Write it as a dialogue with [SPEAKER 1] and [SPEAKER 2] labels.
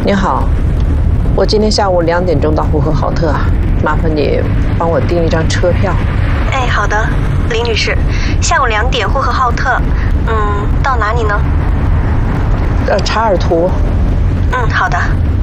[SPEAKER 1] 你好，我今天下午2点钟到呼和浩特，麻烦你帮我订一张车票。
[SPEAKER 2] 哎，好的，李女士，下午2点呼和浩特，到哪里呢？
[SPEAKER 1] 查尔图。
[SPEAKER 2] 好的。